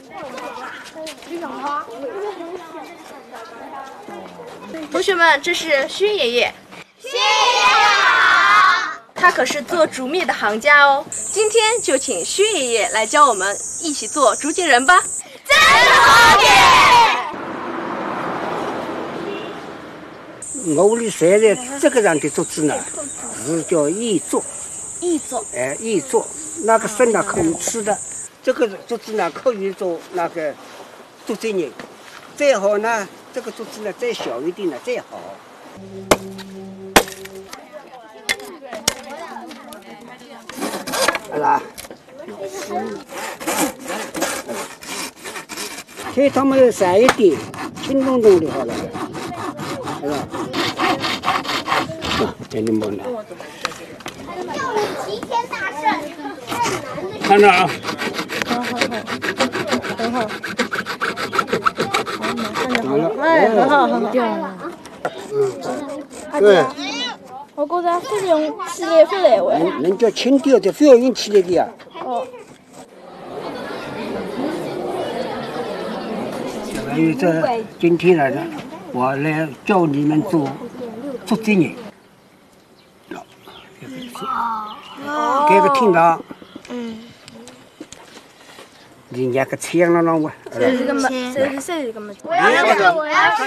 同学们，这是薛爷爷。 薛爷爷好。 他可是做竹篾的行家哦。今天就请薛爷爷来教我们一起做竹节人吧。 真好耶！ 我屋里现在这个样的竹子呢，是叫艺作。 艺作。 艺作，那个生呢可以吃的，这个竹子呢可以做那个竹节人。再好呢，这个竹子呢再小一点呢再好。好啦，菜汤么散一点，轻咚咚的好了，是吧？给你们了。 齐天大圣， 看着啊。 好了。哎，很好，很好。 对。 我觉着非常用起来不来回。 人家轻调的，非要用起来的呀。 哦。 还有这今天来的，我来教你们做竹节人。这个听到。人家个枪了我。 这是个么？这是个么？ 我要